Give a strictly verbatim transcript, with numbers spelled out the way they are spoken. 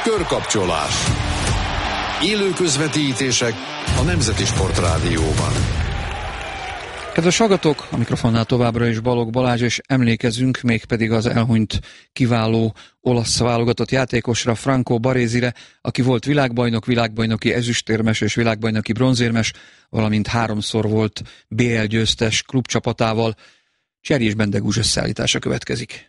Körkapcsolás. Élő közvetítések a Nemzeti Sportrádióban. Kedves hallgatók, a mikrofonnál továbbra is Balogh Balázs, és emlékezünk mégpedig az elhunyt kiváló olasz válogatott játékosra, Franco Barézire, aki volt világbajnok, világbajnoki ezüstérmes és világbajnoki bronzérmes, valamint háromszor volt bé el győztes klubcsapatával. Cserjés Bendegúz összeállítása következik.